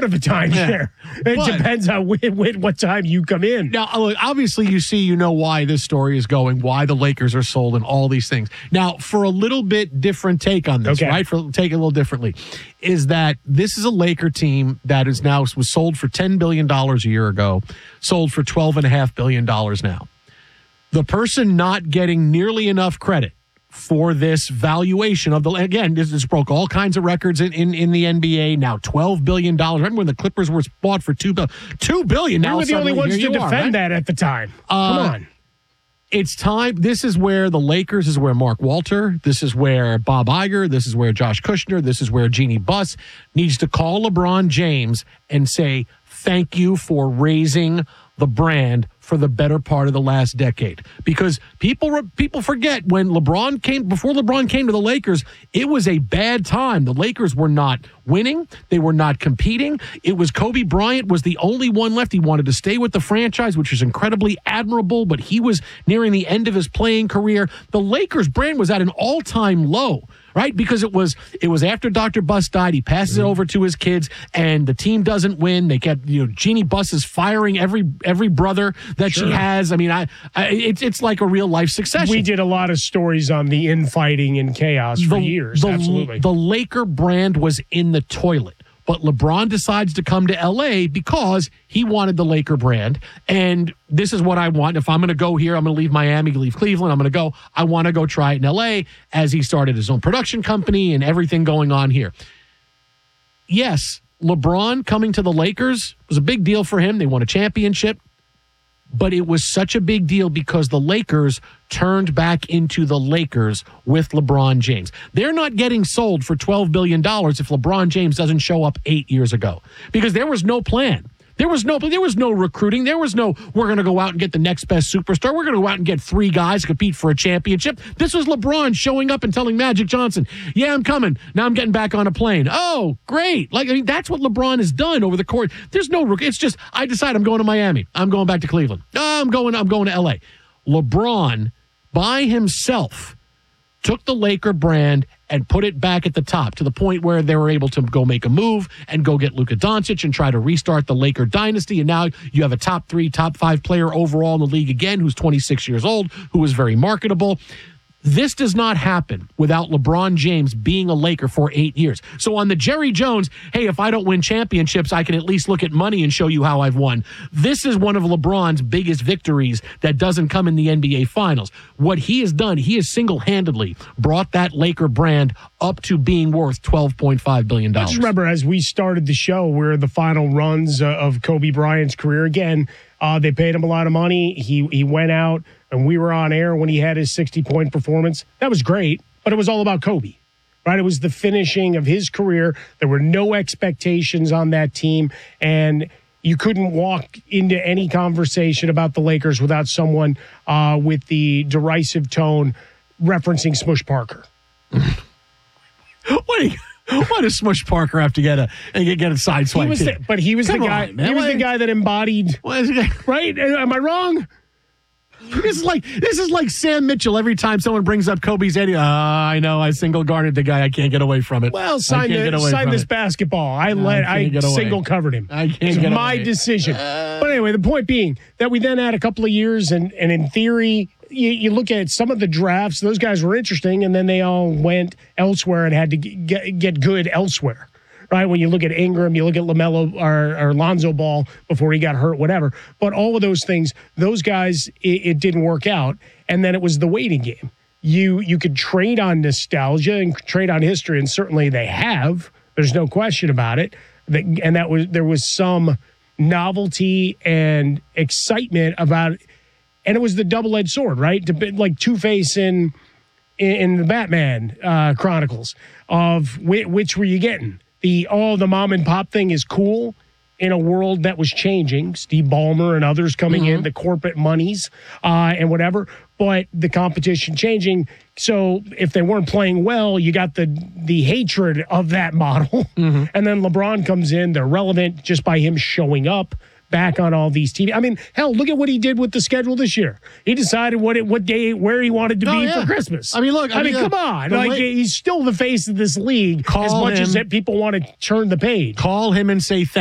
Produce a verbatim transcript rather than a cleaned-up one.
out of a timeshare. Yeah. It but, depends on when, when, what time you come in. Now, look, obviously, you see, you know why this story is going, why the Lakers are sold, and all these things. Now, for a little bit different take on this, okay. right? For take it a little differently, is that this is a Laker team that is now was sold for ten billion dollars a year ago, sold for twelve and a half billion dollars now. The person not getting nearly enough credit for this valuation of the, again, this, this broke all kinds of records in, in, in the N B A. Now twelve billion dollars. Remember when the Clippers were bought for two billion dollars? two billion dollars. We were the only ones to defend are, right? that at the time. Uh, Come on. It's time. This is where the Lakers, this is where Mark Walter, this is where Bob Iger, this is where Josh Kushner, this is where Jeannie Buss needs to call LeBron James and say, thank you for raising the brand for the better part of the last decade. Because people people forget when LeBron came, before LeBron came to the Lakers, it was a bad time. The Lakers were not winning. They were not competing. It was Kobe Bryant was the only one left. He wanted to stay with the franchise, which is incredibly admirable, but he was nearing the end of his playing career. The Lakers brand was at an all-time low. Right? Because it was it was after Doctor Buss died. He passes mm-hmm. it over to his kids, and the team doesn't win. They get, you know, Jeannie Buss is firing every every brother that sure. she has. I mean, I, I it's it's like a real life succession. We did a lot of stories on the infighting and chaos for the, years. The, Absolutely. The Laker brand was in the toilet. But LeBron decides to come to L A because he wanted the Laker brand. And this is what I want. If I'm going to go here, I'm going to leave Miami, leave Cleveland. I'm going to go. I want to go try it in L A as he started his own production company and everything going on here. Yes, LeBron coming to the Lakers was a big deal for him. They won a championship. But it was such a big deal because the Lakers turned back into the Lakers with LeBron James. They're not getting sold for twelve billion dollars if LeBron James doesn't show up eight years ago because there was no plan. There was no there was no recruiting. There was no, we're going to go out and get the next best superstar. We're going to go out and get three guys to compete for a championship. This was LeBron showing up and telling Magic Johnson, yeah, I'm coming. Now I'm getting back on a plane. Oh, great. Like, I mean, that's what LeBron has done over the course. There's no, it's just, I decide I'm going to Miami. I'm going back to Cleveland. I'm going, I'm going to L A. LeBron, by himself, took the Laker brand and put it back at the top to the point where they were able to go make a move and go get Luka Doncic and try to restart the Laker dynasty. And now you have a top three, top five player overall in the league again, who's twenty-six years old, who is very marketable. This does not happen without LeBron James being a Laker for eight years. So on the Jerry Jones, hey, if I don't win championships, I can at least look at money and show you how I've won. This is one of LeBron's biggest victories that doesn't come in the N B A Finals. What he has done, he has single-handedly brought that Laker brand up to being worth twelve point five billion dollars. I just remember as we started the show, where the final runs uh, of Kobe Bryant's career, again, uh, they paid him a lot of money. He he went out, and we were on air when he had his sixty-point performance. That was great, but it was all about Kobe, right? It was the finishing of his career. There were no expectations on that team, and you couldn't walk into any conversation about the Lakers without someone uh, with the derisive tone referencing Smush Parker. What do you... Why does Smush Parker have to get a get, get a side swipe? He was the, but he was Come the guy. On, man. He was what? the guy that embodied. Right? Am I wrong? This is like this is like Sam Mitchell. Every time someone brings up Kobe's Eddie, uh, I know I single guarded the guy. I can't get away from it. Well, sign, the, sign this it. basketball. I no, let I, I single covered him. I can't it's get my away. decision. Uh, but anyway, the point being that we then had a couple of years, and and in theory, you, you look at some of the drafts. Those guys were interesting, and then they all went elsewhere and had to get get good elsewhere. Right? When you look at Ingram, you look at LaMelo or, or Lonzo Ball before he got hurt, whatever. But all of those things, those guys, it, it didn't work out. And then it was the waiting game. You you could trade on nostalgia and trade on history, and certainly they have. There's no question about it. And that was there was some novelty and excitement about it. And it was the double-edged sword, right? Like Two-Face in, in the Batman uh, Chronicles of which, which were you getting? The, oh, the mom and pop thing is cool in a world that was changing. Steve Ballmer and others coming mm-hmm. in, the corporate monies uh, and whatever, but the competition changing. So if they weren't playing well, you got the the hatred of that model. Mm-hmm. And then LeBron comes in. They're relevant just by him showing up back on all these T V. I mean, hell, look at what he did with the schedule this year. He decided what it, what day, where he wanted to oh, be yeah. for Christmas. I mean, look. I, I mean, mean, come on. Like, late, he's still the face of this league as much him, as that people want to turn the page. Call him and say thank